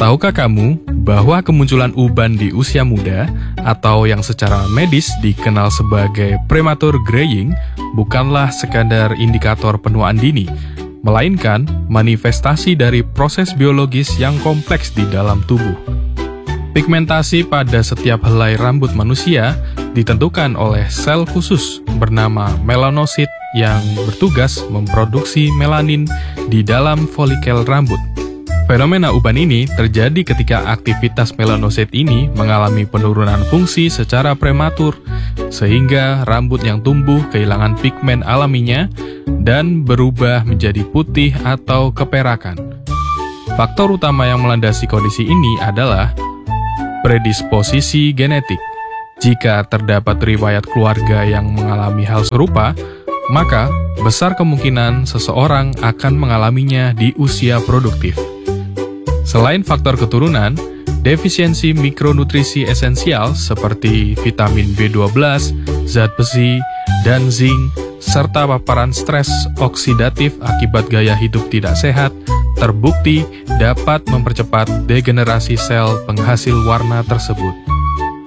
Tahukah kamu bahwa kemunculan uban di usia muda atau yang secara medis dikenal sebagai premature graying bukanlah sekadar indikator penuaan dini, melainkan manifestasi dari proses biologis yang kompleks di dalam tubuh. Pigmentasi pada setiap helai rambut manusia ditentukan oleh sel khusus bernama melanosit yang bertugas memproduksi melanin di dalam folikel rambut. Fenomena uban ini terjadi ketika aktivitas melanosit ini mengalami penurunan fungsi secara prematur, sehingga rambut yang tumbuh kehilangan pigmen alaminya dan berubah menjadi putih atau keperakan. Faktor utama yang melandasi kondisi ini adalah predisposisi genetik. Jika terdapat riwayat keluarga yang mengalami hal serupa, maka besar kemungkinan seseorang akan mengalaminya di usia produktif. Selain faktor keturunan, defisiensi mikronutrisi esensial seperti vitamin B12, zat besi, dan zinc, serta paparan stres oksidatif akibat gaya hidup tidak sehat, terbukti dapat mempercepat degenerasi sel penghasil warna tersebut.